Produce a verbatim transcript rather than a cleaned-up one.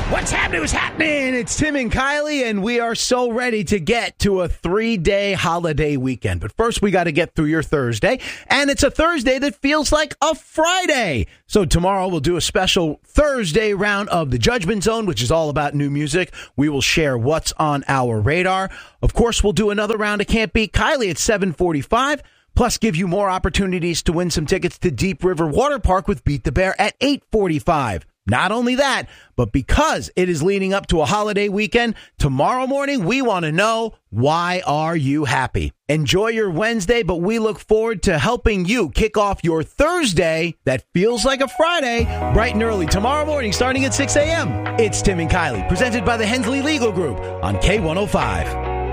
What's happening? What's happening? It's Tim and Kylie, and we are so ready to get to a three-day holiday weekend. But first, we got to get through your Thursday, and it's a Thursday that feels like a Friday. So tomorrow, we'll do a special Thursday round of the Judgment Zone, which is all about new music. We will share what's on our radar. Of course, we'll do another round of Can't Beat Kylie at seven forty-five. Plus, give you more opportunities to win some tickets to Deep River Water Park with Beat the Bear at eight forty-five. Not only that, but because it is leading up to a holiday weekend, tomorrow morning we want to know, why are you happy? Enjoy your Wednesday, but we look forward to helping you kick off your Thursday that feels like a Friday, bright and early tomorrow morning starting at six a.m. It's Tim and Kylie, presented by the Hensley Legal Group on K one oh five.